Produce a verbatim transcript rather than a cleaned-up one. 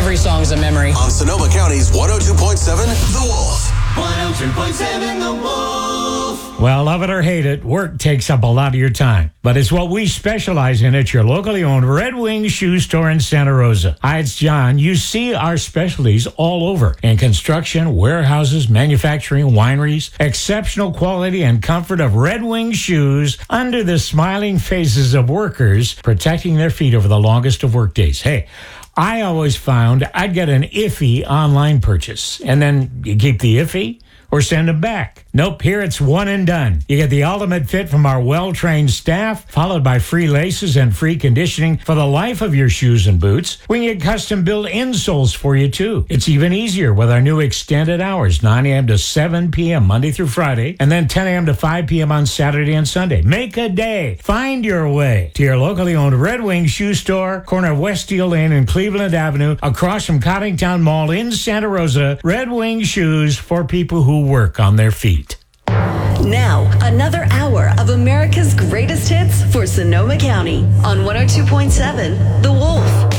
every song's a memory. On Sonoma County's one oh two point seven, The Wolf. one oh two point seven The Wolf. Well, love it or hate it, work takes up a lot of your time. But it's what we specialize in at your locally owned Red Wing Shoe Store in Santa Rosa. Hi, it's John. You see our specialties all over in construction, warehouses, manufacturing, wineries. Exceptional quality and comfort of Red Wing shoes under the smiling faces of workers protecting their feet over the longest of work days. Hey, I always found I'd get an iffy online purchase, and then you keep the iffy or send them back. Nope, here it's one and done. You get the ultimate fit from our well-trained staff, followed by free laces and free conditioning for the life of your shoes and boots. We can get custom-built insoles for you, too. It's even easier with our new extended hours, nine a.m. to seven p.m. Monday through Friday, and then ten a.m. to five p.m. on Saturday and Sunday. Make a day. Find your way to your locally owned Red Wing Shoe Store, corner of West Steel Lane and Cleveland Avenue, across from Cottingtown Mall in Santa Rosa. Red Wing Shoes for people who work on their feet. Now, another hour of America's greatest hits for Sonoma County on one oh two point seven The Wolf.